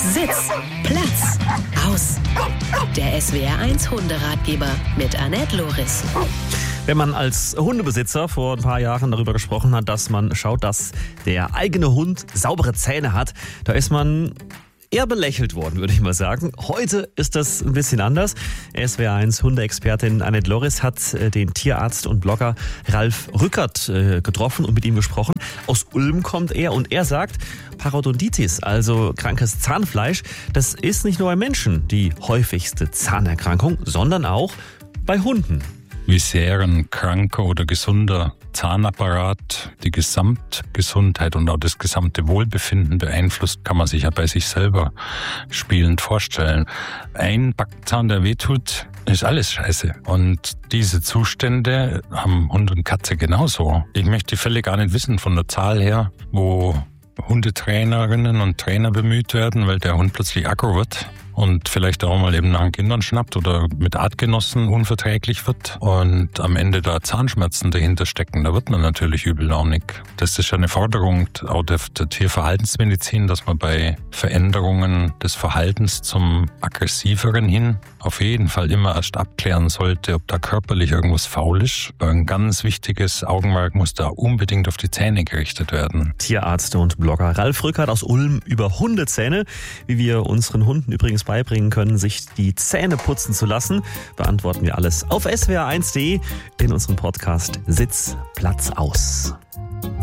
Sitz, Platz, aus. Der SWR1 Hunderatgeber mit Annette Loris. Wenn man als Hundebesitzer vor ein paar Jahren darüber gesprochen hat, dass man schaut, dass der eigene Hund saubere Zähne hat, da ist man eher belächelt worden, würde ich mal sagen. Heute ist das ein bisschen anders. SWR1 Hundeexpertin Annette Loris hat den Tierarzt und Blogger Ralf Rückert getroffen und mit ihm gesprochen. Aus Ulm kommt er und er sagt, Parodontitis, also krankes Zahnfleisch, das ist nicht nur bei Menschen die häufigste Zahnerkrankung, sondern auch bei Hunden. Wie sehr ein kranker oder gesunder Zahnapparat die Gesamtgesundheit und auch das gesamte Wohlbefinden beeinflusst, kann man sich ja bei sich selber spielend vorstellen. Ein Backzahn, der wehtut, ist alles scheiße. Und diese Zustände haben Hund und Katze genauso. Ich möchte die Fälle gar nicht wissen von der Zahl her, wo Hundetrainerinnen und Trainer bemüht werden, weil der Hund plötzlich aggro wird und vielleicht auch mal eben nach den Kindern schnappt oder mit Artgenossen unverträglich wird und am Ende da Zahnschmerzen dahinter stecken. Da wird man natürlich übellaunig. Das ist ja eine Forderung auch der Tierverhaltensmedizin, dass man bei Veränderungen des Verhaltens zum Aggressiveren hin auf jeden Fall immer erst abklären sollte, ob da körperlich irgendwas faul ist. Ein ganz wichtiges Augenmerk muss da unbedingt auf die Zähne gerichtet werden. Tierarzt und Blogger Ralf Rückert aus Ulm über Hundezähne, wie wir unseren Hunden übrigens beibringen können, sich die Zähne putzen zu lassen, beantworten wir alles auf swr1.de in unserem Podcast Sitz, Platz, aus.